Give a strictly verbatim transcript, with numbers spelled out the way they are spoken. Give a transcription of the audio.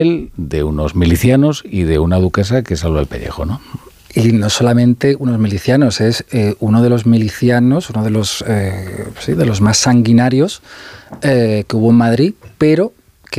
de unos milicianos y de una duquesa que salva el pellejo, ¿no? Y no solamente unos milicianos, es eh, uno de los milicianos, uno de los, eh, sí, de los más sanguinarios eh, que hubo en Madrid, pero